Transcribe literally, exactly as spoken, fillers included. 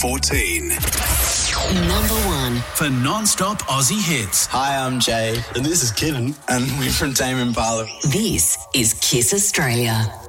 fourteen. Number one. For non-stop Aussie hits. Hi, I'm Jay. And this is Kevin. And we're from Tame Impala. This is Kiss Australia.